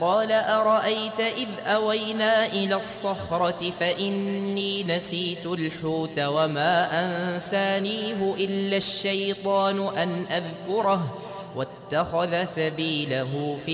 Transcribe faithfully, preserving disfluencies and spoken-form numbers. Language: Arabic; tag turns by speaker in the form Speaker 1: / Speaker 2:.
Speaker 1: قال أرأيت إذ أوينا إلى الصخرة فإني نسيت الحوت وما أنسانيه إلا الشيطان أن أذكره واتخذ سبيله في